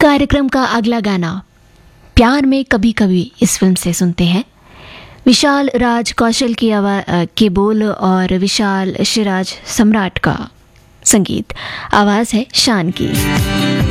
कार्यक्रम का अगला गाना प्यार में कभी कभी इस फिल्म से सुनते हैं। विशाल राज कौशल की के बोल और विशाल शिराज सम्राट का संगीत, आवाज़ है शान की।